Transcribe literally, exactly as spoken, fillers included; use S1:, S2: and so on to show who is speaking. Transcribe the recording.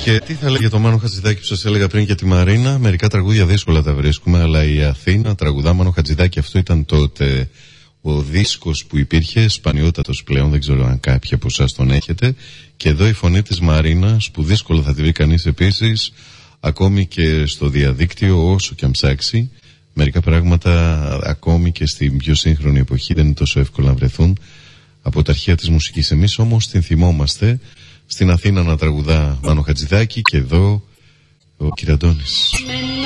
S1: Και τι θα έλεγε το Μάνο Χατζηδάκη που σας έλεγα πριν για τη Μαρίνα. Μερικά τραγούδια δύσκολα τα βρίσκουμε, αλλά η Αθήνα τραγουδά Μάνο Χατζηδάκη. Αυτό ήταν τότε ο δίσκος που υπήρχε, σπανιότατος πλέον, δεν ξέρω αν κάποιοι από εσάς τον έχετε. Και εδώ η φωνή της Μαρίνας, που δύσκολα θα τη βρει κανείς επίσης, ακόμη και στο διαδίκτυο, όσο και αν ψάξει. Μερικά πράγματα ακόμη και στην πιο σύγχρονη εποχή δεν είναι τόσο εύκολο να βρεθούν από τα αρχαία της μουσικής. Εμείς όμως την θυμόμαστε στην Αθήνα να τραγουδά Μάνο Χατζηδάκη, και εδώ ο Κυραντώνης.